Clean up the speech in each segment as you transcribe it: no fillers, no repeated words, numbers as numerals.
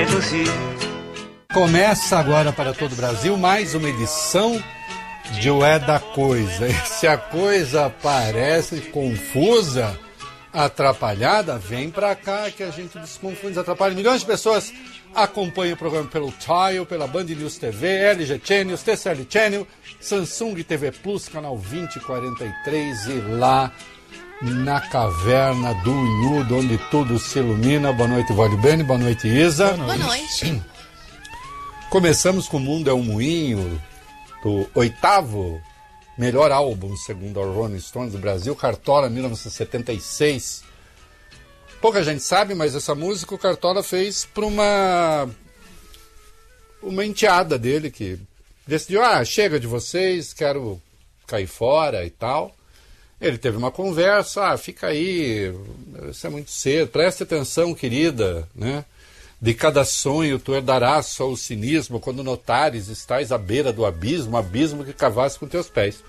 Começa agora para todo o Brasil mais uma edição de O É da Coisa. E se a coisa parece confusa, atrapalhada, vem pra cá que a gente desconfunde, atrapalha. Milhões de pessoas acompanham o programa pelo Tile, pela Band News TV, LG Channels, TCL Channel, Samsung TV Plus, canal 2043 e lá na caverna do Unhudo, onde tudo se ilumina. Boa noite, Vale Bene. Boa noite, Isa. Boa noite. Começamos com O Mundo é um Moinho, do 8º melhor álbum, segundo a Rolling Stones do Brasil, Cartola, 1976. Pouca gente sabe, mas essa música o Cartola fez para uma enteada dele que decidiu, chega de vocês, quero cair fora e tal. Ele teve uma conversa, fica aí, isso é muito cedo, preste atenção, querida, né? De cada sonho tu herdarás só o cinismo, quando notares estás à beira do abismo, abismo que cavaste com teus pés.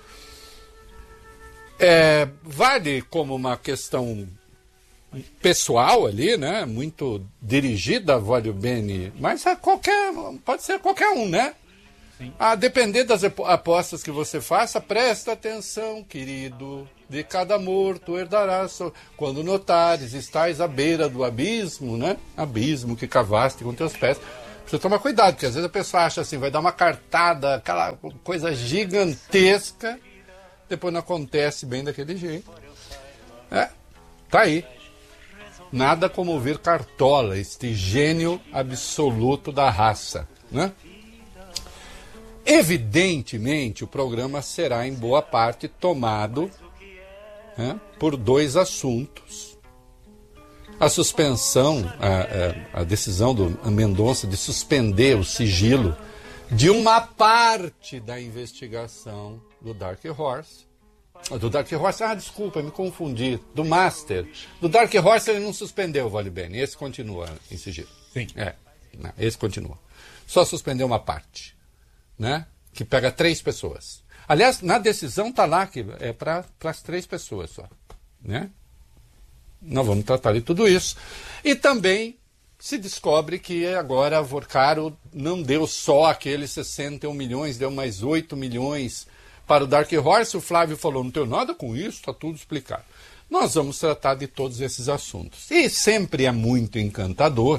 Vale como uma questão pessoal ali, né? Muito dirigida a Vale Bene, mas pode ser qualquer um, né? Sim. A depender das apostas que você faça, presta atenção, querido. De cada amor tu herdarás, quando notares, estás à beira do abismo, né? Abismo que cavaste com teus pés. Precisa tomar cuidado, porque às vezes a pessoa acha assim, vai dar uma cartada, aquela coisa gigantesca, depois não acontece bem daquele jeito. Tá aí. Nada como ouvir Cartola, este gênio absoluto da raça, né? Evidentemente, o programa será em boa parte tomado por dois assuntos. A suspensão, a decisão do Mendonça de suspender o sigilo de uma parte da investigação do Dark Horse. Desculpa, me confundi. Do Master. Do Dark Horse ele não suspendeu, Vale Bene. Esse continua em sigilo. Sim. Esse continua. Só suspendeu uma parte, né? Que pega 3 pessoas. Aliás, na decisão está lá que é para as 3 pessoas só, né? Nós vamos tratar de tudo isso. E também se descobre que agora a Vorcaro não deu só aqueles 61 milhões, deu mais 8 milhões para o Dark Horse. O Flávio falou, não tenho nada com isso, está tudo explicado. Nós vamos tratar de todos esses assuntos. E sempre é muito encantador.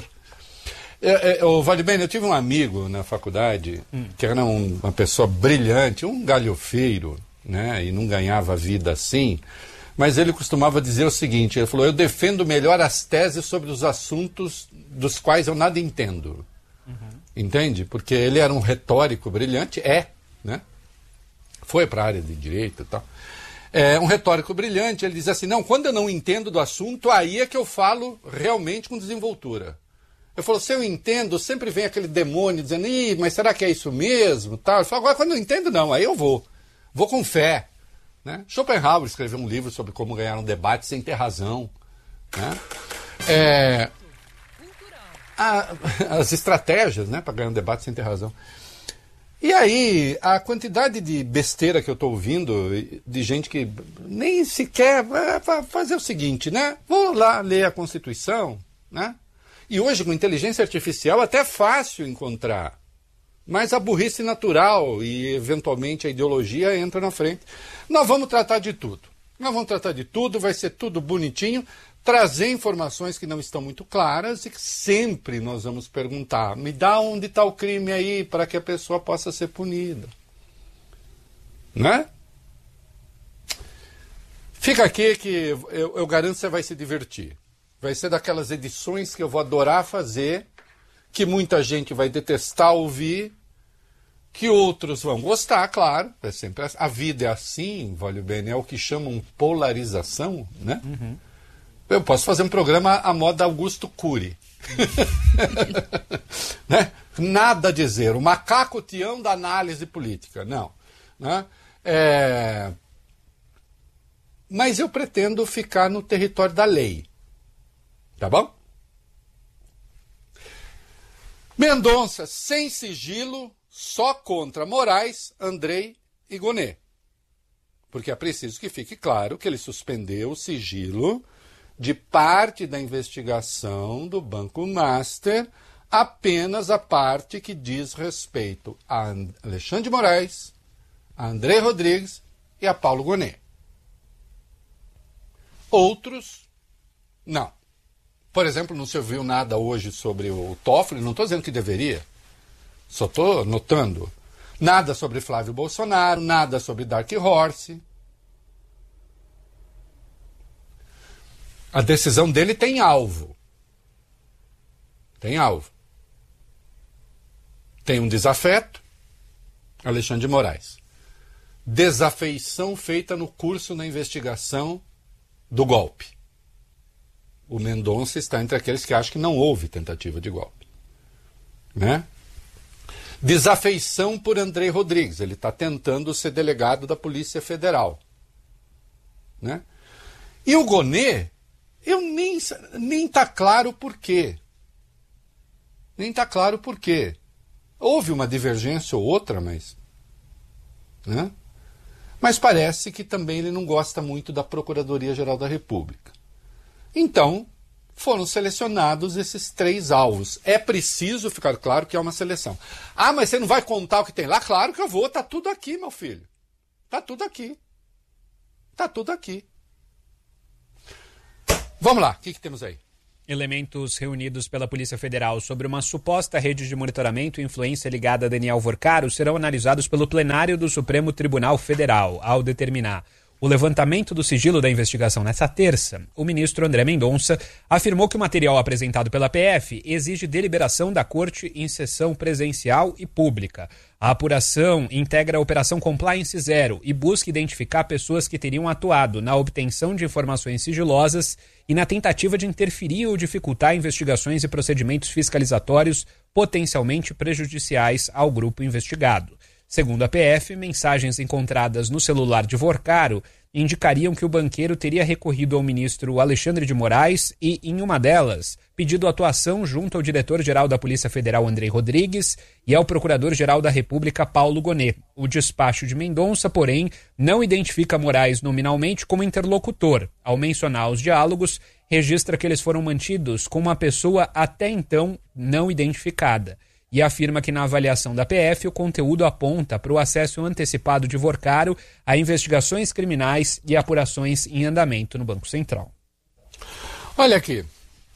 Vale Bene, eu tive um amigo na faculdade que era uma pessoa brilhante, um galhofeiro, né, e não ganhava vida assim, mas ele costumava dizer o seguinte, ele falou, eu defendo melhor as teses sobre os assuntos dos quais eu nada entendo. Entende? Porque ele era um retórico brilhante, né? Foi para a área de direito e tal. Um retórico brilhante, ele diz assim, não, quando eu não entendo do assunto, aí é que eu falo realmente com desenvoltura. Eu falo, se eu entendo, sempre vem aquele demônio dizendo, mas será que é isso mesmo? Tal. Eu falo, agora quando eu não entendo, não, aí eu vou com fé. Né? Schopenhauer escreveu um livro sobre como ganhar um debate sem ter razão. Né? As estratégias, né, para ganhar um debate sem ter razão. E aí, a quantidade de besteira que eu estou ouvindo, de gente que nem sequer vai fazer o seguinte, né? Vou lá ler a Constituição, né? E hoje, com inteligência artificial, até é fácil encontrar. Mas a burrice natural e, eventualmente, a ideologia entra na frente. Nós vamos tratar de tudo. Vai ser tudo bonitinho, trazer informações que não estão muito claras e que sempre nós vamos perguntar, me dá onde está o crime aí para que a pessoa possa ser punida. Né? Fica aqui que eu garanto que você vai se divertir. Vai ser daquelas edições que eu vou adorar fazer, que muita gente vai detestar ouvir, que outros vão gostar, claro. É sempre a vida é assim, Vale Bene, é o que chamam polarização, né? Eu posso fazer um programa à moda Augusto Cury. Né? Nada a dizer, o macaco Tião da análise política, não. Né? Mas eu pretendo ficar no território da lei. Tá bom? Mendonça, sem sigilo, só contra Moraes, Andrei e Gonê. Porque é preciso que fique claro que ele suspendeu o sigilo de parte da investigação do Banco Master apenas a parte que diz respeito a Alexandre de Moraes, a André Rodrigues e a Paulo Gonet. Outros, não. Por exemplo, não se ouviu nada hoje sobre o Toffoli, não estou dizendo que deveria, só estou notando. Nada sobre Flávio Bolsonaro, nada sobre Dark Horse. A decisão dele tem alvo. Tem alvo. Tem um desafeto, Alexandre de Moraes. Desafeição feita no curso na investigação do golpe. O Mendonça está entre aqueles que acham que não houve tentativa de golpe. Né? Desafeição por André Rodrigues. Ele está tentando ser delegado da Polícia Federal. Né? E o Gonet, nem está claro por quê. Nem está claro por quê. Houve uma divergência ou outra, mas... Né? Mas parece que também ele não gosta muito da Procuradoria-Geral da República. Então, foram selecionados esses 3 alvos. É preciso ficar claro que é uma seleção. Ah, mas você não vai contar o que tem lá? Claro que eu vou. Está tudo aqui, meu filho. Está tudo aqui. Está tudo aqui. Vamos lá. O que temos aí? Elementos reunidos pela Polícia Federal sobre uma suposta rede de monitoramento e influência ligada a Daniel Vorcaro serão analisados pelo plenário do Supremo Tribunal Federal, ao determinar o levantamento do sigilo da investigação nesta terça. O ministro André Mendonça afirmou que o material apresentado pela PF exige deliberação da Corte em sessão presencial e pública. A apuração integra a Operação Compliance Zero e busca identificar pessoas que teriam atuado na obtenção de informações sigilosas e na tentativa de interferir ou dificultar investigações e procedimentos fiscalizatórios potencialmente prejudiciais ao grupo investigado. Segundo a PF, mensagens encontradas no celular de Vorcaro indicariam que o banqueiro teria recorrido ao ministro Alexandre de Moraes e, em uma delas, pedido atuação junto ao diretor-geral da Polícia Federal, André Rodrigues, e ao procurador-geral da República, Paulo Gonet. O despacho de Mendonça, porém, não identifica Moraes nominalmente como interlocutor. Ao mencionar os diálogos, registra que eles foram mantidos com uma pessoa até então não identificada. E afirma que na avaliação da PF o conteúdo aponta para o acesso antecipado de Vorcaro a investigações criminais e apurações em andamento no Banco Central. Olha aqui,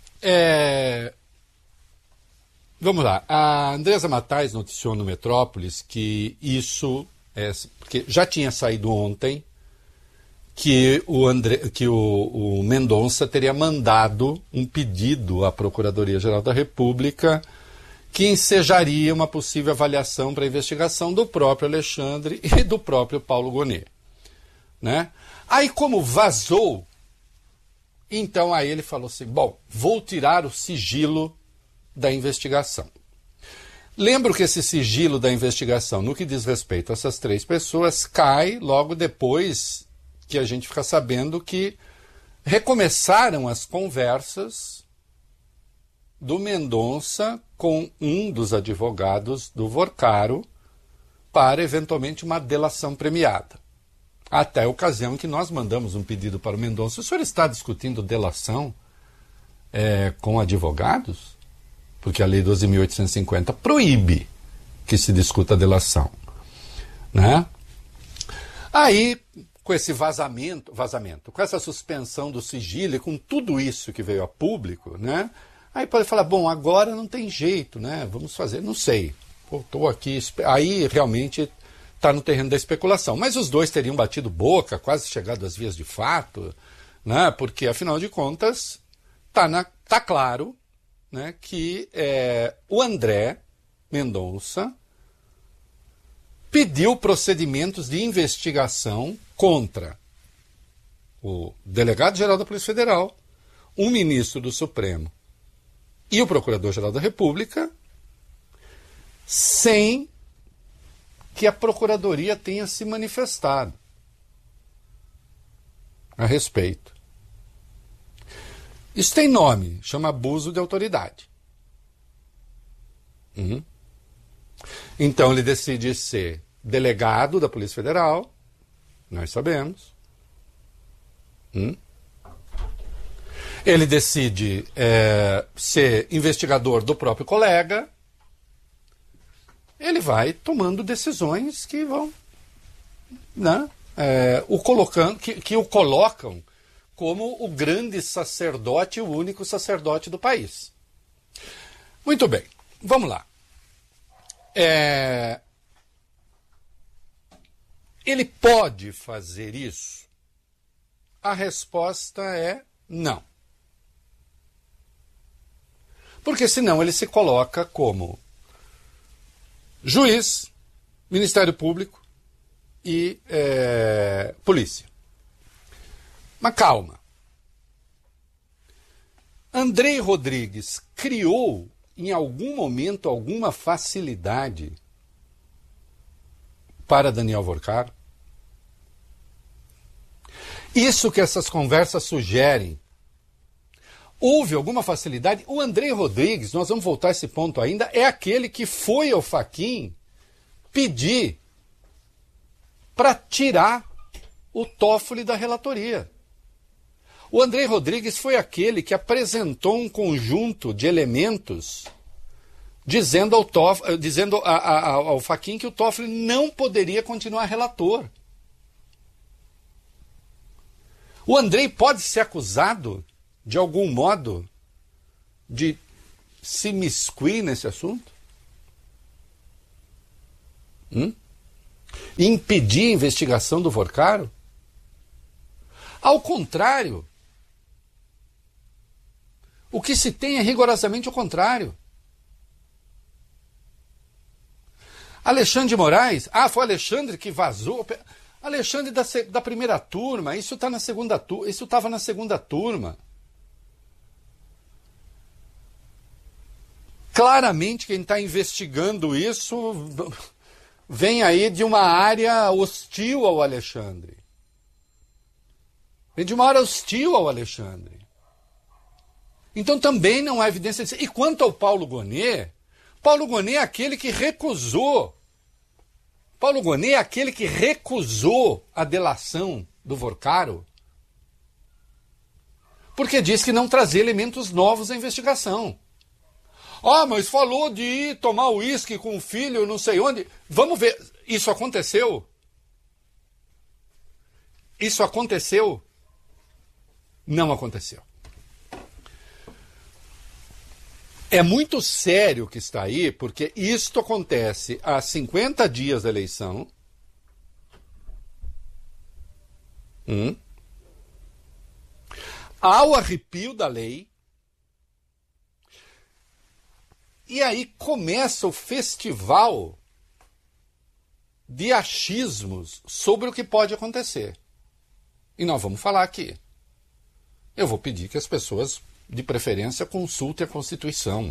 vamos lá, a Andresa Matais noticiou no Metrópolis que isso, porque já tinha saído ontem que o Mendonça teria mandado um pedido à Procuradoria-Geral da República que ensejaria uma possível avaliação para a investigação do próprio Alexandre e do próprio Paulo Gonet. Né? Aí, como vazou, então aí ele falou assim, bom, vou tirar o sigilo da investigação. Lembro que esse sigilo da investigação, no que diz respeito a essas 3 pessoas, cai logo depois que a gente fica sabendo que recomeçaram as conversas do Mendonça com um dos advogados do Vorcaro para, eventualmente, uma delação premiada. Até a ocasião em que nós mandamos um pedido para o Mendonça. O senhor está discutindo delação com advogados? Porque a Lei 12.850 proíbe que se discuta delação. Né? Aí, com esse vazamento, com essa suspensão do sigilo e com tudo isso que veio a público, né? Aí pode falar, bom, agora não tem jeito, né? Vamos fazer, não sei. Estou aqui, aí realmente está no terreno da especulação. Mas os dois teriam batido boca, quase chegado às vias de fato, né? Porque, afinal de contas, tá claro, né, que o André Mendonça pediu procedimentos de investigação contra o delegado-geral da Polícia Federal, o ministro do Supremo e o Procurador-Geral da República, sem que a Procuradoria tenha se manifestado a respeito. Isso tem nome, chama abuso de autoridade. Então ele decide ser delegado da Polícia Federal, nós sabemos. Ele decide ser investigador do próprio colega. Ele vai tomando decisões que vão, né, que o colocam como o grande sacerdote, o único sacerdote do país. Muito bem, vamos lá. Ele pode fazer isso? A resposta é não. Porque senão ele se coloca como juiz, Ministério Público e polícia. Mas calma. Andrei Rodrigues criou em algum momento alguma facilidade para Daniel Vorcaro? Isso que essas conversas sugerem. Houve alguma facilidade? O Andrei Rodrigues, nós vamos voltar a esse ponto ainda, é aquele que foi ao Fachin pedir para tirar o Toffoli da relatoria. O Andrei Rodrigues foi aquele que apresentou um conjunto de elementos dizendo ao Fachin que o Toffoli não poderia continuar relator. O Andrei pode ser acusado, de algum modo, de se imiscuir nesse assunto? E impedir a investigação do Vorcaro? Ao contrário, o que se tem é rigorosamente o contrário. Alexandre de Moraes, foi Alexandre que vazou. Alexandre da primeira turma, isso estava na segunda turma. Claramente quem está investigando isso vem aí de uma área hostil ao Alexandre. Vem de uma área hostil ao Alexandre. Então também não há evidência disso. E quanto ao Paulo Gonet é aquele que recusou. Paulo Gonet é aquele que recusou a delação do Vorcaro porque disse que não trazia elementos novos à investigação. Mas falou de ir tomar uísque com o filho não sei onde. Vamos ver, isso aconteceu? Isso aconteceu? Não aconteceu. É muito sério o que está aí, porque isto acontece há 50 dias da eleição. Ao arrepio da lei. E aí começa o festival de achismos sobre o que pode acontecer. E nós vamos falar aqui. Eu vou pedir que as pessoas, de preferência, consultem a Constituição.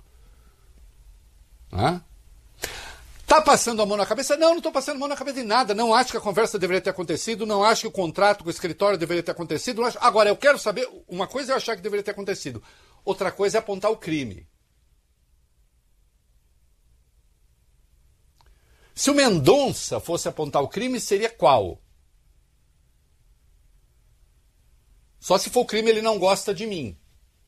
Está passando a mão na cabeça? Não estou passando a mão na cabeça de nada. Não acho que a conversa deveria ter acontecido, não acho que o contrato com o escritório deveria ter acontecido. Agora, eu quero saber, uma coisa é eu achar que deveria ter acontecido, outra coisa é apontar o crime. Se o Mendonça fosse apontar o crime, seria qual? Só se for o crime ele não gosta de mim.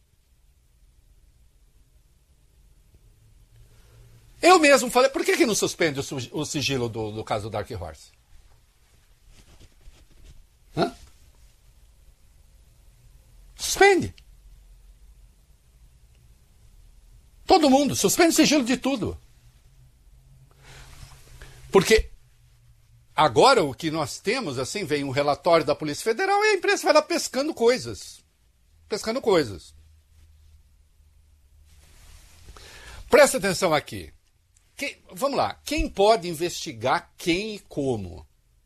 Eu mesmo falei, por que não suspende o sigilo do caso do Dark Horse? Suspende. Todo mundo, suspende o sigilo de tudo. Porque agora o que nós temos, assim, vem um relatório da Polícia Federal e a imprensa vai lá pescando coisas. Presta atenção aqui. Vamos lá. Quem pode investigar quem e como?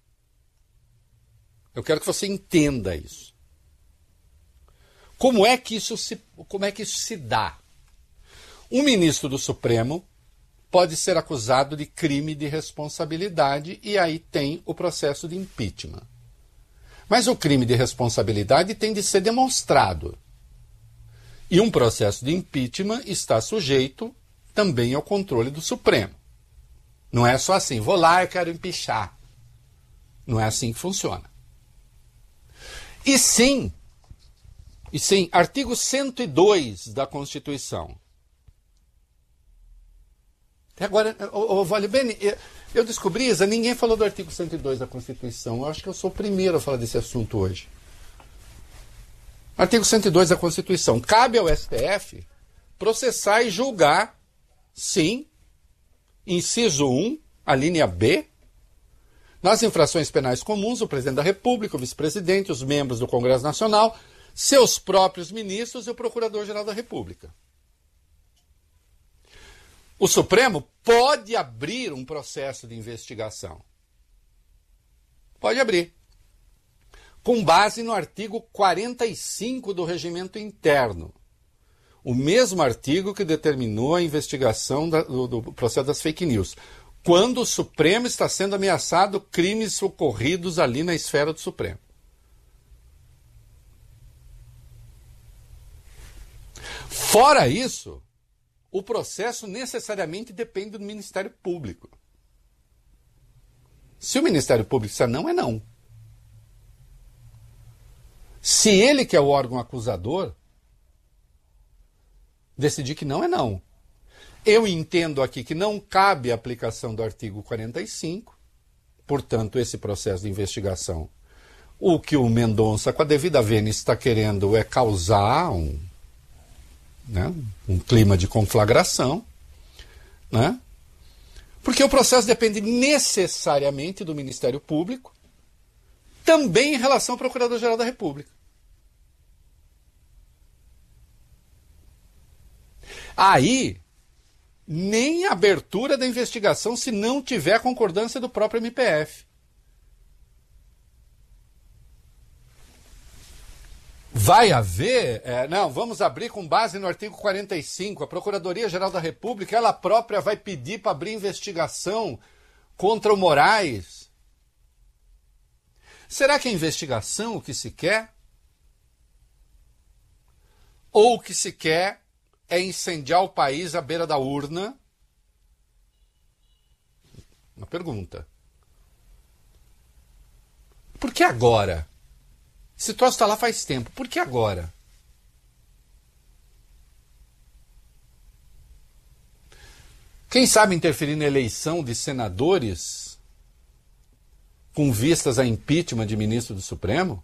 Eu quero que você entenda isso. Como é que isso se dá? Um ministro do Supremo pode ser acusado de crime de responsabilidade e aí tem o processo de impeachment. Mas o crime de responsabilidade tem de ser demonstrado. E um processo de impeachment está sujeito também ao controle do Supremo. Não é só assim, vou lá, eu quero empichar. Não é assim que funciona. E sim, E sim, artigo 102 da Constituição. Agora, Vale Bene, eu descobri, Isa, ninguém falou do artigo 102 da Constituição. Eu acho que eu sou o primeiro a falar desse assunto hoje. Artigo 102 da Constituição. Cabe ao STF processar e julgar, sim, inciso 1, a linha B, nas infrações penais comuns, o presidente da República, o vice-presidente, os membros do Congresso Nacional, seus próprios ministros e o Procurador-Geral da República. O Supremo pode abrir um processo de investigação. Pode abrir. Com base no artigo 45 do Regimento Interno. O mesmo artigo que determinou a investigação do processo das fake news. Quando o Supremo está sendo ameaçado, crimes ocorridos ali na esfera do Supremo. Fora isso, o processo necessariamente depende do Ministério Público. Se o Ministério Público disser não, é não. Se ele, que é o órgão acusador, decidir que não, é não. Eu entendo aqui que não cabe a aplicação do artigo 45, portanto, esse processo de investigação, o que o Mendonça, com a devida vênia, está querendo é causar um clima de conflagração, né? Porque o processo depende necessariamente do Ministério Público, também em relação ao Procurador-Geral da República. Aí, nem a abertura da investigação se não tiver concordância do próprio MPF. Vai haver... vamos abrir com base no artigo 45. A Procuradoria-Geral da República, ela própria vai pedir para abrir investigação contra o Moraes. Será que a investigação o que se quer? Ou o que se quer é incendiar o país à beira da urna? Uma pergunta. Por que agora? Esse troço está lá faz tempo. Por que agora? Quem sabe interferir na eleição de senadores com vistas a impeachment de ministro do Supremo?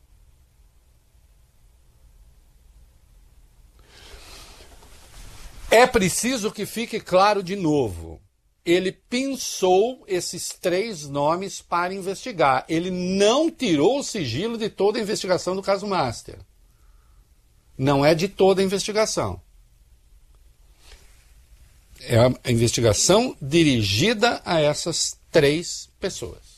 É preciso que fique claro de novo. Ele pensou esses 3 nomes para investigar. Ele não tirou o sigilo de toda a investigação do caso Master. Não é de toda a investigação. É a investigação dirigida a essas 3 pessoas.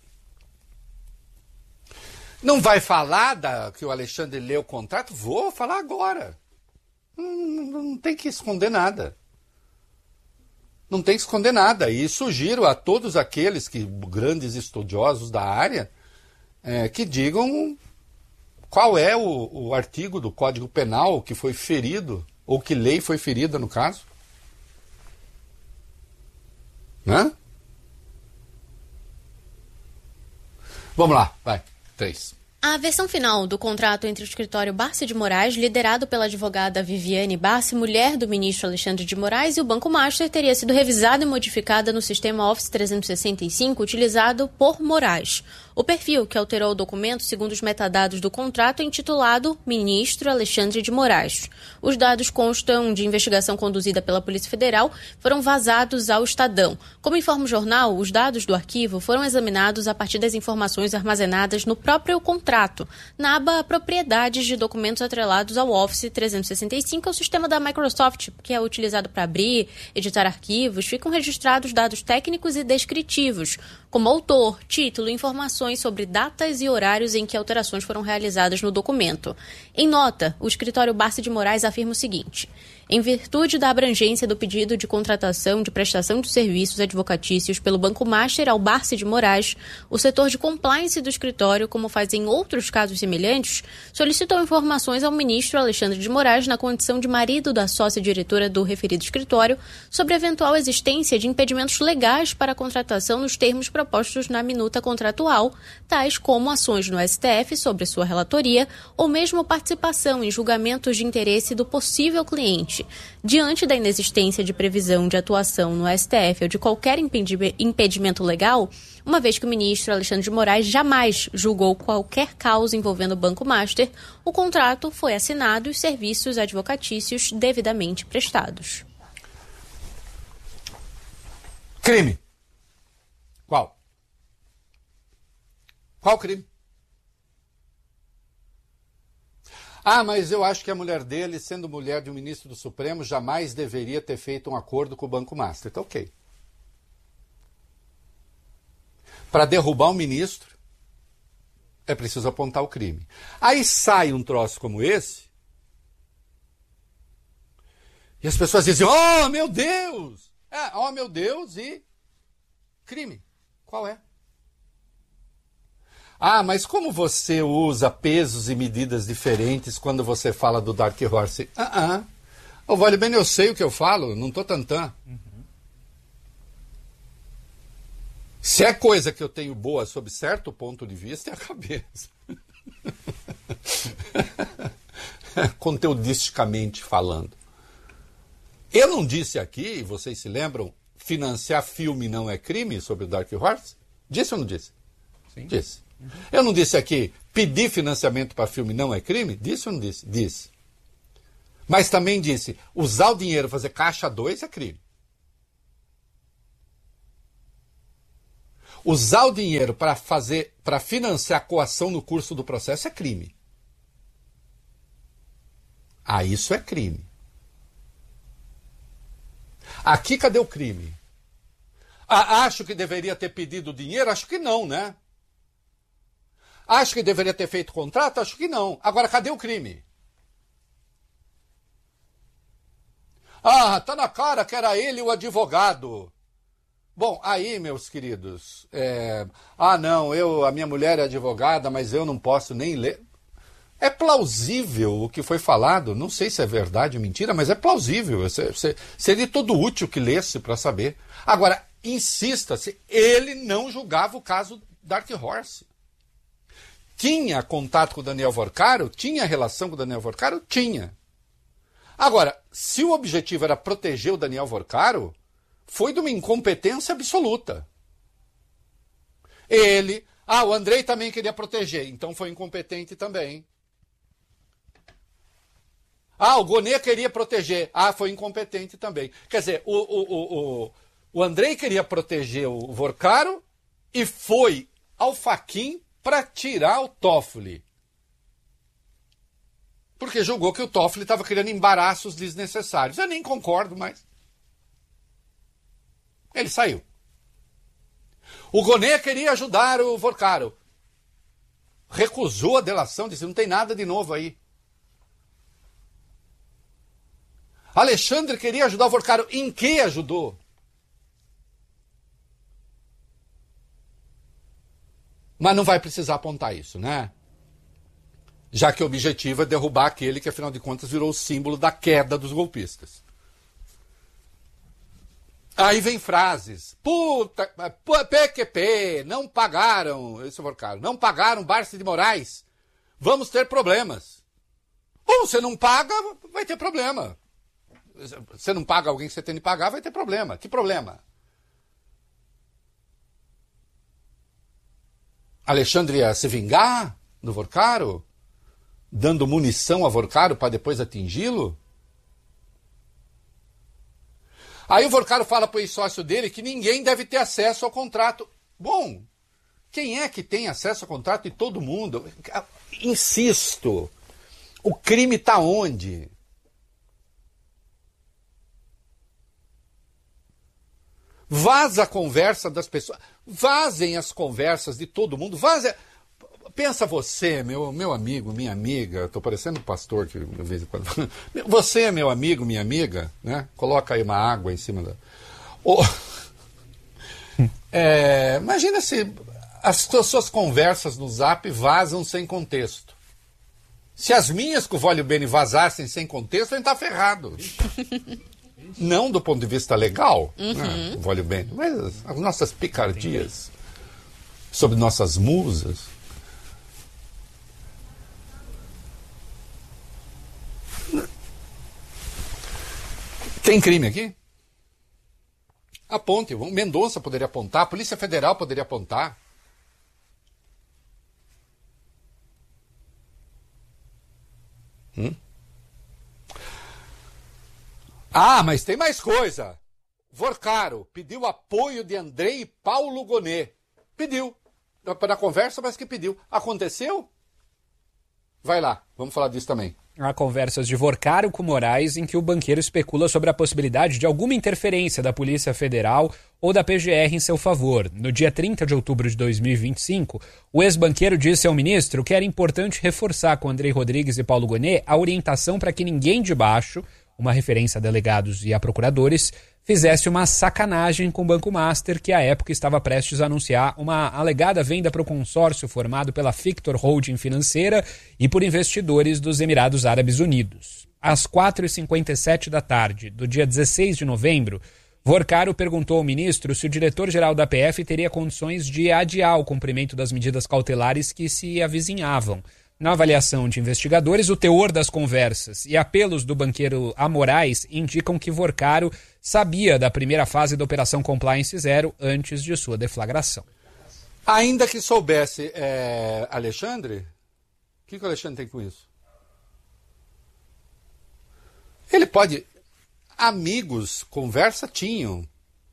Não vai falar que o Alexandre leu o contrato? Vou falar agora. Não tem que esconder nada. Não tem que esconder nada. E sugiro a todos aqueles grandes estudiosos da área que digam qual é o artigo do Código Penal que foi ferido, ou que lei foi ferida no caso. Né? Vamos lá, vai. 3. A versão final do contrato entre o escritório Barsi de Moraes, liderado pela advogada Viviane Barsi, mulher do ministro Alexandre de Moraes, e o Banco Master teria sido revisada e modificada no sistema Office 365 utilizado por Moraes. O perfil que alterou o documento, segundo os metadados do contrato, é intitulado Ministro Alexandre de Moraes. Os dados constam de investigação conduzida pela Polícia Federal, foram vazados ao Estadão. Como informa o jornal, os dados do arquivo foram examinados a partir das informações armazenadas no próprio contrato, na aba Propriedades de documentos atrelados ao Office 365, é o sistema da Microsoft, que é utilizado para abrir, editar arquivos. Ficam registrados dados técnicos e descritivos, como autor, título e informações sobre datas e horários em que alterações foram realizadas no documento. Em nota, o escritório Barsi de Moraes afirma o seguinte: Em virtude da abrangência do pedido de contratação de prestação de serviços advocatícios pelo Banco Master ao Barsi de Moraes, o setor de compliance do escritório, como faz em outros casos semelhantes, solicitou informações ao ministro Alexandre de Moraes, na condição de marido da sócia-diretora do referido escritório, sobre a eventual existência de impedimentos legais para a contratação nos termos propostos na minuta contratual, tais como ações no STF sobre sua relatoria ou mesmo participação em julgamentos de interesse do possível cliente. Diante da inexistência de previsão de atuação no STF ou de qualquer impedimento legal, uma vez que o ministro Alexandre de Moraes jamais julgou qualquer causa envolvendo o Banco Master, o contrato foi assinado e os serviços advocatícios devidamente prestados. Crime. Qual? Qual crime? Ah, mas eu acho que a mulher dele, sendo mulher de um ministro do Supremo, jamais deveria ter feito um acordo com o Banco Master. Então, ok. Para derrubar um ministro, é preciso apontar o crime. Aí sai um troço como esse, e as pessoas dizem, oh, meu Deus! Oh, meu Deus, e crime. Qual é? Ah, mas como você usa pesos e medidas diferentes quando você fala do Dark Horse? Oh, vale bem, eu sei o que eu falo, não tô tantã. Se é coisa que eu tenho boa sob certo ponto de vista, é a cabeça. Conteudisticamente falando. Eu não disse aqui, vocês se lembram, financiar filme não é crime sobre o Dark Horse? Disse ou não disse? Sim. Disse. Eu não disse aqui, pedir financiamento para filme não é crime? Disse ou não disse? Disse. Mas também disse, usar o dinheiro fazer caixa 2 é crime. Usar o dinheiro para financiar a coação no curso do processo é crime. Isso é crime. Aqui, cadê o crime? Acho que deveria ter pedido dinheiro? Acho que não, né? Acho que deveria ter feito contrato? Acho que não. Agora, cadê o crime? Tá na cara que era ele o advogado. Bom, aí, meus queridos, não, a minha mulher é advogada, mas eu não posso nem ler. É plausível o que foi falado, não sei se é verdade ou mentira, mas é plausível. Seria todo útil que lesse para saber. Agora, insista-se, ele não julgava o caso Dark Horse. Tinha contato com o Daniel Vorcaro? Tinha relação com o Daniel Vorcaro? Tinha. Agora, se o objetivo era proteger o Daniel Vorcaro, foi de uma incompetência absoluta. O Andrei também queria proteger, então foi incompetente também. O Gonê queria proteger, foi incompetente também. Quer dizer, o Andrei queria proteger o Vorcaro e foi ao Fachin para tirar o Toffoli. Porque julgou que o Toffoli estava criando embaraços desnecessários. Eu nem concordo, mas ele saiu. O Gonê queria ajudar o Vorcaro. Recusou a delação, disse, não tem nada de novo aí. Alexandre queria ajudar o Vorcaro. Em que ajudou? Mas não vai precisar apontar isso, né? Já que o objetivo é derrubar aquele que, afinal de contas, virou o símbolo da queda dos golpistas. Aí vem frases. PQP, não pagaram, esse Vorcaro, não pagaram Barsi de Moraes. Vamos ter problemas. Bom, você não paga, vai ter problema. Você não paga alguém que você tem de pagar, vai ter problema. Que problema? Alexandre ia se vingar do Vorcaro? Dando munição a Vorcaro para depois atingi-lo? Aí o Vorcaro fala para o ex-sócio dele que ninguém deve ter acesso ao contrato. Bom, quem é que tem acesso ao contrato de todo mundo? Insisto, o crime está onde? Vaza a conversa das pessoas. Vazem as conversas de todo mundo. pensa você, meu amigo, minha amiga, estou parecendo um pastor que de vez em quando. Você, meu amigo, minha amiga, né? Coloca aí uma água em cima da. Imagina se as suas conversas no Zap vazam sem contexto. Se as minhas com o Vólio Bene vazassem sem contexto, a gente tá ferrado. Não do ponto de vista legal, né, Vólio Bene, mas as nossas picardias sobre nossas musas. Tem crime aqui? Aponte. Mendonça poderia apontar, a Polícia Federal poderia apontar. Ah, mas tem mais coisa. Vorcaro pediu apoio de Andrei e Paulo Gonet. Pediu. Para a conversa, mas que pediu. Aconteceu? Vai lá, vamos falar disso também. Há conversas de Vorcaro com Moraes em que o banqueiro especula sobre a possibilidade de alguma interferência da Polícia Federal ou da PGR em seu favor. No dia 30 de outubro de 2025, o ex-banqueiro disse ao ministro que era importante reforçar com Andrei Rodrigues e Paulo Gonet a orientação para que ninguém de baixo, uma referência a delegados e a procuradores, fizesse uma sacanagem com o Banco Master, que à época estava prestes a anunciar uma alegada venda para o consórcio formado pela Fictor Holding Financeira e por investidores dos Emirados Árabes Unidos. Às 4h57 da tarde do dia 16 de novembro, Vorcaro perguntou ao ministro se o diretor-geral da PF teria condições de adiar o cumprimento das medidas cautelares que se avizinhavam. Na avaliação de investigadores, o teor das conversas e apelos do banqueiro a Moraes indicam que Vorcaro sabia da primeira fase da Operação Compliance Zero antes de sua deflagração. Ainda que soubesse, Alexandre, o que o Alexandre tem com isso? Ele pode... Amigos, conversa tinham.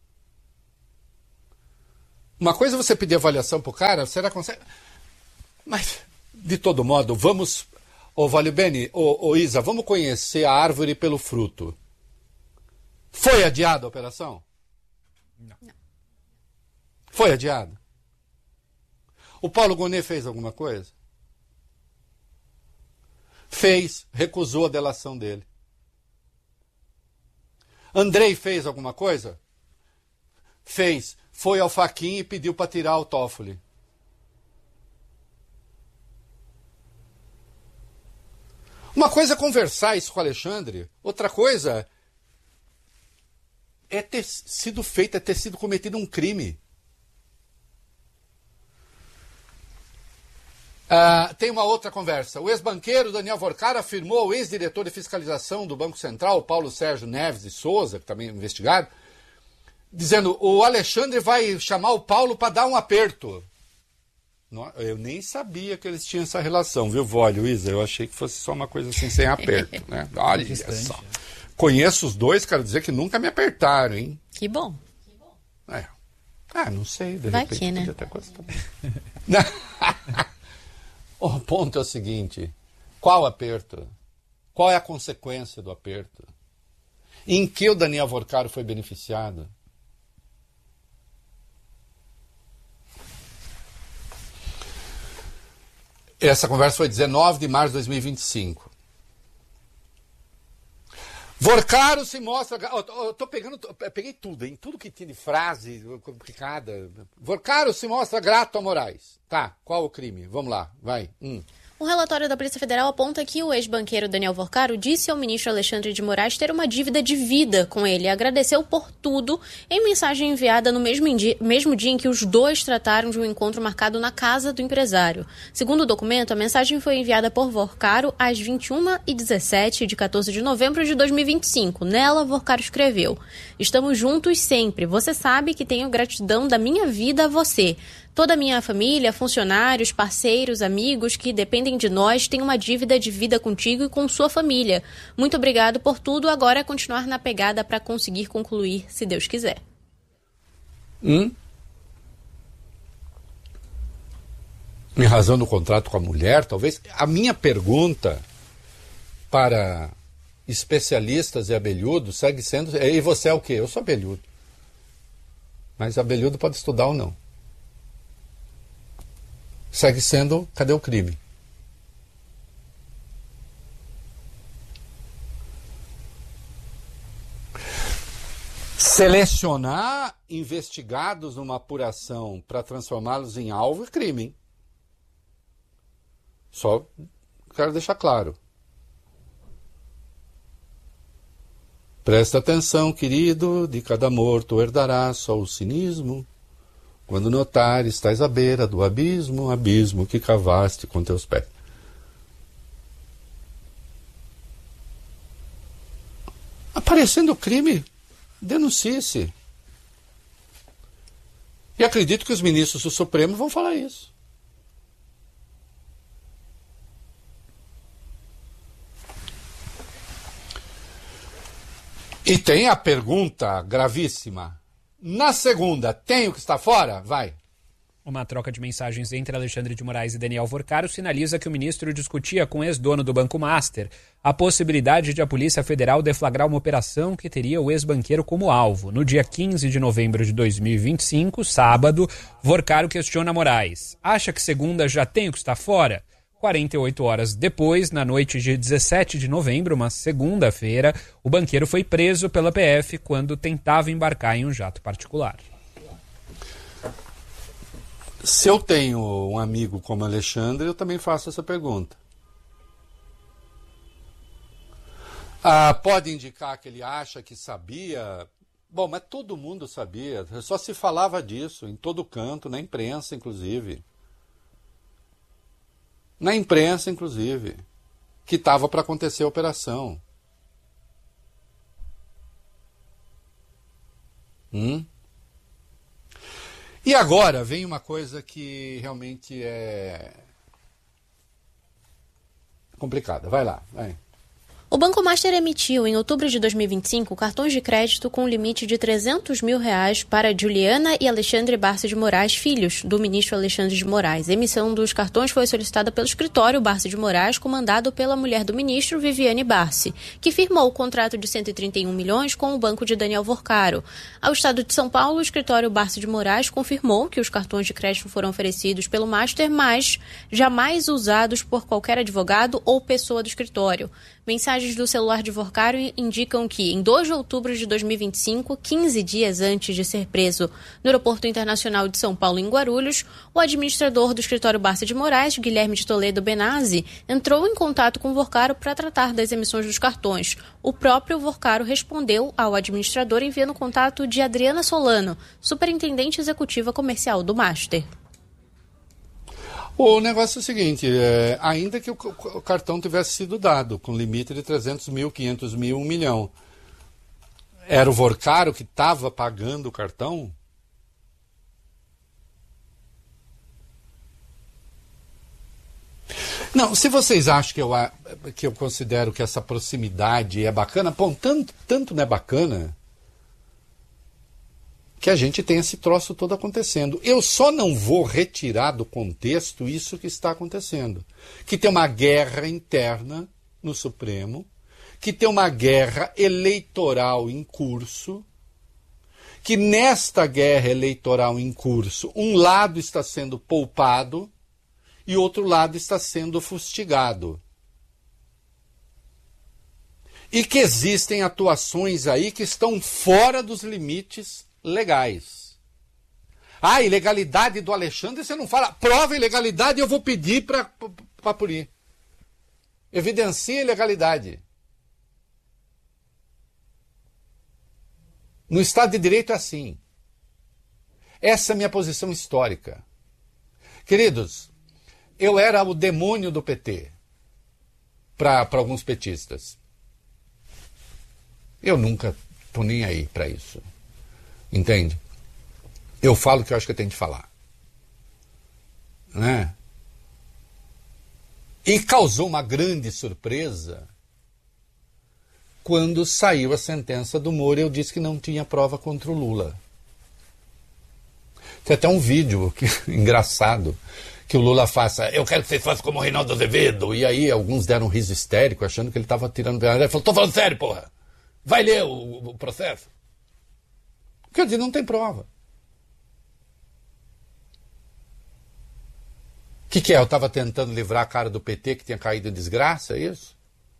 Uma coisa é você pedir avaliação pro cara, será que consegue... Mas... De todo modo, vamos, Vólio Bene, Isa, vamos conhecer a árvore pelo fruto. Foi adiada a operação? Não. Foi adiada? O Paulo Gonet fez alguma coisa? Fez, recusou a delação dele. Andrei fez alguma coisa? Fez, foi ao Fachin e pediu para tirar o Toffoli. Uma coisa é conversar isso com o Alexandre, outra coisa é ter sido feito, é ter sido cometido um crime. Tem uma outra conversa. O ex-banqueiro Daniel Vorcaro afirmou ao ex-diretor de fiscalização do Banco Central, Paulo Sérgio Neves de Souza, que também é investigado, dizendo: o Alexandre vai chamar o Paulo para dar um aperto. Eu nem sabia que eles tinham essa relação, viu, Vólio, Isa? Eu achei que fosse só uma coisa assim, sem aperto, né? Olha só. Conheço os dois, quero dizer que nunca me apertaram, hein? Que bom. Não sei, de vai repente que, né? podia até gostar. O ponto é o seguinte: qual aperto? Qual é a consequência do aperto? Em que o Daniel Vorcaro foi beneficiado? Essa conversa foi 19 de março de 2025. Vorcaro se mostra... Peguei tudo, hein? Tudo que tinha de frase complicada. Vorcaro se mostra grato a Moraes. Tá, qual o crime? Vamos lá, vai. O relatório da Polícia Federal aponta que o ex-banqueiro Daniel Vorcaro disse ao ministro Alexandre de Moraes ter uma dívida de vida com ele e agradeceu por tudo em mensagem enviada no mesmo dia em que os dois trataram de um encontro marcado na casa do empresário. Segundo o documento, a mensagem foi enviada por Vorcaro às 21h17 de 14 de novembro de 2025. Nela, Vorcaro escreveu: "Estamos juntos sempre. Você sabe que tenho gratidão da minha vida a você. Toda a minha família, funcionários, parceiros, amigos que dependem de nós têm uma dívida de vida contigo e com sua família. Muito obrigado por tudo. Agora é continuar na pegada para conseguir concluir, se Deus quiser." Em razão do contrato com a mulher, talvez. A minha pergunta para especialistas e abelhudos segue sendo: e você é o quê? Eu sou abelhudo. Mas abelhudo pode estudar ou não. segue sendo, cadê o crime? Selecionar investigados numa apuração para transformá-los em alvo é crime, hein? Só quero deixar claro. Presta atenção, querido, de cada morto herdarás só o cinismo. Quando notares, estás à beira do abismo, abismo que cavaste com teus pés. Aparecendo crime, denuncie-se. E acredito que os ministros do Supremo vão falar isso. E tem a pergunta gravíssima. Na segunda, tem o que está fora? Vai. Uma troca de mensagens entre Alexandre de Moraes e Daniel Vorcaro sinaliza que o ministro discutia com o ex-dono do Banco Master a possibilidade de a Polícia Federal deflagrar uma operação que teria o ex-banqueiro como alvo. No dia 15 de novembro de 2025, sábado, Vorcaro questiona Moraes. Acha que segunda já tem o que está fora? 48 horas depois, na noite de 17 de novembro, uma segunda-feira, o banqueiro foi preso pela PF quando tentava embarcar em um jato particular. Se eu tenho um amigo como Alexandre, eu também faço essa pergunta. Pode indicar que ele acha que sabia? Bom, mas todo mundo sabia, só se falava disso, em todo canto, na imprensa, inclusive. Na imprensa, inclusive, que estava para acontecer a operação. E agora vem uma coisa que realmente é complicada. Vai lá, vai. O Banco Master emitiu, em outubro de 2025, cartões de crédito com limite de R$300 mil para Juliana e Alexandre Barça de Moraes, filhos do ministro Alexandre de Moraes. A emissão dos cartões foi solicitada pelo escritório Barça de Moraes, comandado pela mulher do ministro, Viviane Barsi, que firmou o contrato de 131 milhões com o banco de Daniel Vorcaro. Ao estado de São Paulo, o escritório Barça de Moraes confirmou que os cartões de crédito foram oferecidos pelo Master, mas jamais usados por qualquer advogado ou pessoa do escritório. Mensagens do celular de Vorcaro indicam que, em 2 de outubro de 2025, 15 dias antes de ser preso no Aeroporto Internacional de São Paulo, em Guarulhos, o administrador do escritório Barça de Moraes, Guilherme de Toledo Benazzi, entrou em contato com Vorcaro para tratar das emissões dos cartões. O próprio Vorcaro respondeu ao administrador enviando contato de Adriana Solano, superintendente executiva comercial do Master. O negócio é o seguinte, ainda que o cartão tivesse sido dado com limite de 300 mil, 500 mil, 1 milhão, era o Vorcaro que estava pagando o cartão? Não, se vocês acham que eu considero que essa proximidade é bacana, bom, tanto não é bacana que a gente tem esse troço todo acontecendo. Eu só não vou retirar do contexto isso que está acontecendo. Que tem uma guerra interna no Supremo, que tem uma guerra eleitoral em curso, que nesta guerra eleitoral em curso, um lado está sendo poupado e outro lado está sendo fustigado. E que existem atuações aí que estão fora dos limites legais. A ilegalidade do Alexandre, você não fala, prova a ilegalidade, eu vou pedir para punir. Evidencia a ilegalidade. No Estado de Direito é assim. Essa é a minha posição histórica. Queridos, eu era o demônio do PT para alguns petistas. Eu nunca estou nem aí para isso. Entende? Eu falo o que eu acho que eu tenho de falar. Né? E causou uma grande surpresa quando saiu a sentença do Moro e eu disse que não tinha prova contra o Lula. Tem até um vídeo engraçado que o Lula faça, eu quero que vocês façam como o Reinaldo Azevedo. E aí alguns deram um riso histérico achando que ele estava tirando... Ele falou, tô falando sério, porra. Vai ler o processo. Quer dizer, não tem prova. Que é? Eu estava tentando livrar a cara do PT que tinha caído em desgraça, é isso?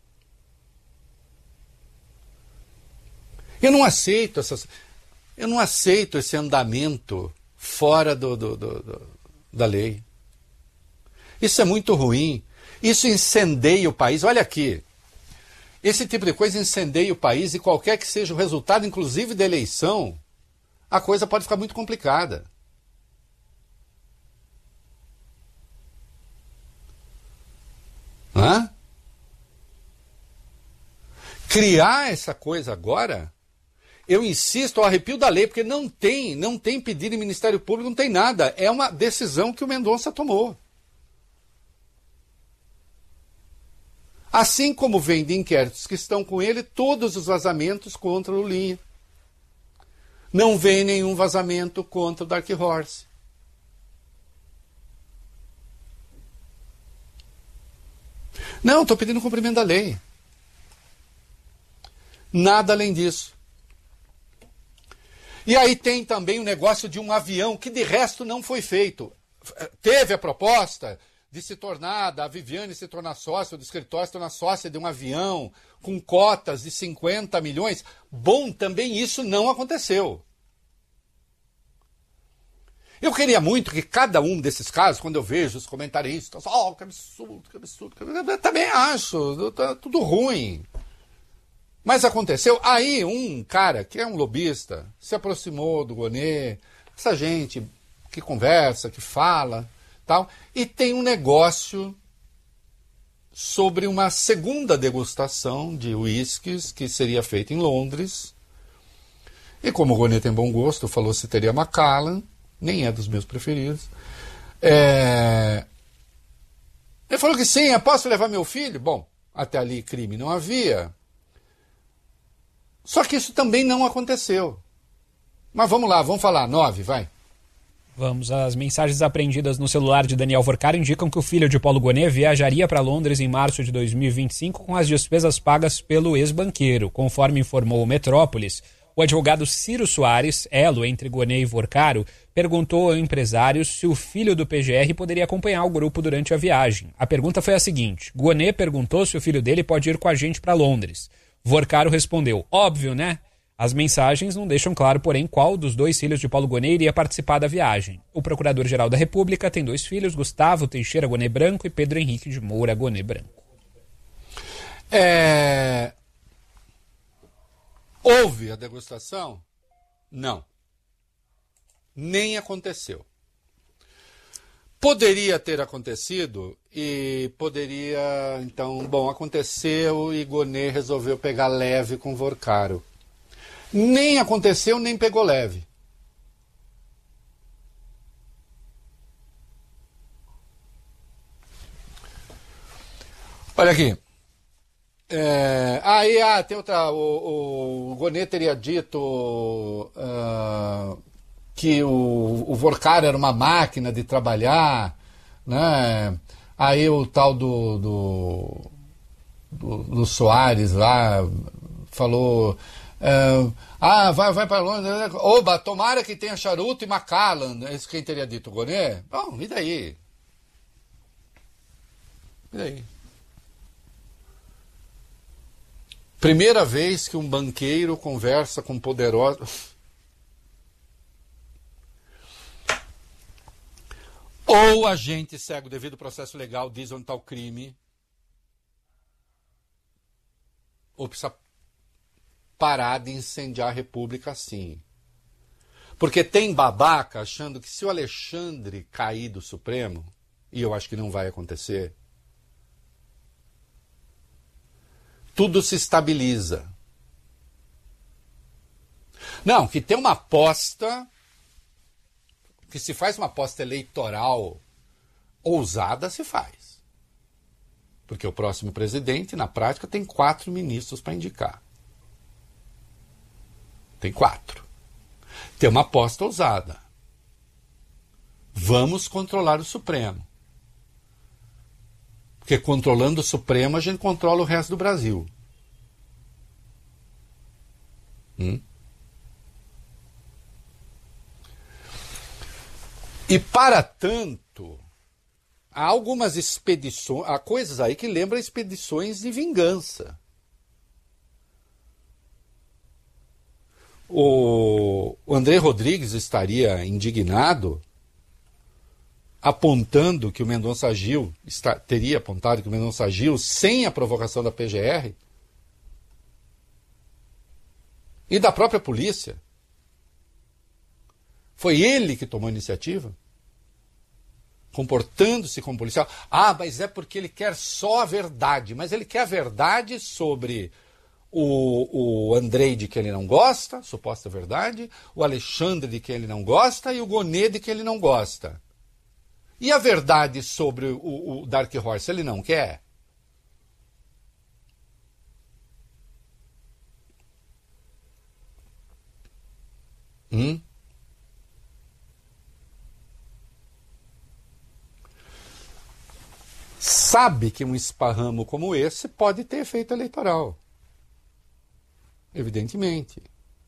Eu não aceito esse andamento fora da lei. Isso é muito ruim. Isso incendeia o país. Olha aqui. Esse tipo de coisa incendeia o país e qualquer que seja o resultado, inclusive da eleição, a coisa pode ficar muito complicada. Hã? Criar essa coisa agora, eu insisto, ao arrepio da lei, porque não tem pedido em Ministério Público, não tem nada. É uma decisão que o Mendonça tomou. Assim como vem de inquéritos que estão com ele, todos os vazamentos contra o Lulinha. Não vem nenhum vazamento contra o Dark Horse. Não, estou pedindo cumprimento da lei. Nada além disso. E aí tem também o negócio de um avião que de resto não foi feito. Teve a proposta de se tornar, da Viviane se tornar sócia, do escritório se tornar sócia de um avião com cotas de 50 milhões. Bom, também isso não aconteceu. Eu queria muito que cada um desses casos, quando eu vejo os comentaristas, que absurdo, que absurdo, eu também acho, tá tudo ruim. Mas aconteceu, aí um cara que é um lobista se aproximou do Gonê, essa gente que conversa, que fala, tal, e tem um negócio sobre uma segunda degustação de uísques que seria feita em Londres. E como o Gonê tem bom gosto, falou se teria Macallan, nem é dos meus preferidos. Ele falou que sim, eu posso levar meu filho? Bom, até ali crime não havia. Só que isso também não aconteceu. Mas vamos lá, vamos falar. 9, vai. Vamos, as mensagens apreendidas no celular de Daniel Vorcaro indicam que o filho de Paulo Gonê viajaria para Londres em março de 2025 com as despesas pagas pelo ex-banqueiro. Conforme informou o Metrópolis, o advogado Ciro Soares, elo entre Gonê e Vorcaro, perguntou ao empresário se o filho do PGR poderia acompanhar o grupo durante a viagem. A pergunta foi a seguinte: Gonê perguntou se o filho dele pode ir com a gente para Londres. Vorcaro respondeu: óbvio, né? As mensagens não deixam claro, porém, qual dos dois filhos de Paulo Gonê iria participar da viagem. O Procurador-Geral da República tem 2 filhos, Gustavo Teixeira Gonê Branco e Pedro Henrique de Moura Gonê Branco. Houve a degustação? Não. Nem aconteceu. Poderia ter acontecido e poderia, então, bom, aconteceu e Gonê resolveu pegar leve com Vorcaro. Nem aconteceu, nem pegou leve. Olha aqui. Tem outra. O Gonê teria dito que o Vorcaro era uma máquina de trabalhar, né? Aí o tal do Soares lá falou. Vai para Londres. Oba, tomara que tenha charuto e Macallan. É isso quem teria dito, o Gonê? Bom, e daí? E daí? Primeira vez que um banqueiro conversa com poderosos. Ou a gente segue o devido processo legal, diz onde está o crime, ou precisa parar de incendiar a República assim. Porque tem babaca achando que se o Alexandre cair do Supremo, e eu acho que não vai acontecer, tudo se estabiliza. Não, que tem uma aposta, que se faz uma aposta eleitoral ousada, se faz. Porque o próximo presidente, na prática, tem 4 ministros para indicar. Tem 4. Tem uma aposta ousada. Vamos controlar o Supremo. Porque controlando o Supremo, a gente controla o resto do Brasil. E para tanto, há algumas expedições, há coisas aí que lembram expedições de vingança. O André Rodrigues estaria indignado, apontando que o Mendonça Gil, teria apontado que o Mendonça Gil, sem a provocação da PGR e da própria polícia, foi ele que tomou a iniciativa, comportando-se como policial. Ah, mas é porque ele quer só a verdade. Mas ele quer a verdade sobre o Andrei, de que ele não gosta, suposta verdade, o Alexandre, de que ele não gosta, e o Gonê, de que ele não gosta. E a verdade sobre o Dark Horse, ele não quer? Sabe que um esparramo como esse pode ter efeito eleitoral. Evidentemente.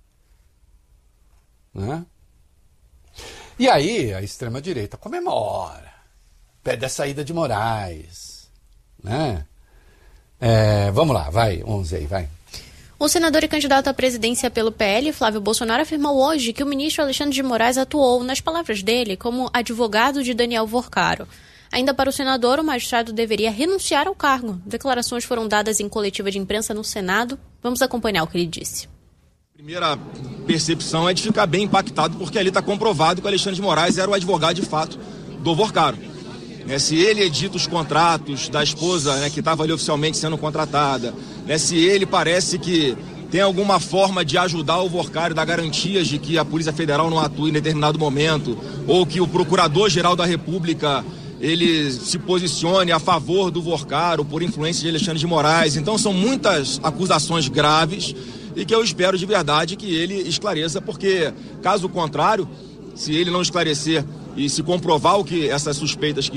Né? E aí a extrema-direita comemora, pede a saída de Moraes. Né? Vamos lá, vai, 11 aí, vai. O senador e candidato à presidência pelo PL, Flávio Bolsonaro, afirmou hoje que o ministro Alexandre de Moraes atuou, nas palavras dele, como advogado de Daniel Vorcaro. Ainda para o senador, o magistrado deveria renunciar ao cargo. Declarações foram dadas em coletiva de imprensa no Senado. Vamos acompanhar o que ele disse. A primeira percepção é de ficar bem impactado, porque ali está comprovado que o Alexandre de Moraes era o advogado de fato do Vorcaro. Se ele edita os contratos da esposa, que estava ali oficialmente sendo contratada, se ele parece que tem alguma forma de ajudar o Vorcaro, dar garantias de que a Polícia Federal não atue em determinado momento, ou que o Procurador-Geral da República ele se posicione a favor do Vorcaro por influência de Alexandre de Moraes. Então são muitas acusações graves e que eu espero de verdade que ele esclareça, porque caso contrário, se ele não esclarecer e se comprovar o que essas suspeitas que